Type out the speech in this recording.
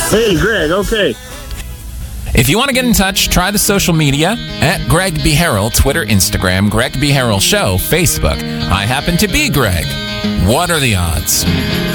Hey, Greg, okay. If you want to get in touch, try the social media at Greg B. Harrell, Twitter, Instagram, Greg B. Harrell Show, Facebook. I happen to be Greg. What are the odds?